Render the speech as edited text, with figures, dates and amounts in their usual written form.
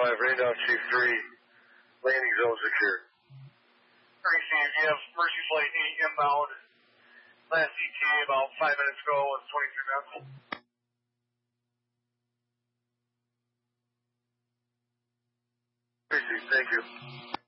rain down Chief 3, landing zone secure. Tracy, you have Mercy Flight 8 inbound. Last ETA about 5 minutes ago with 23 minutes. Tracy, thank you.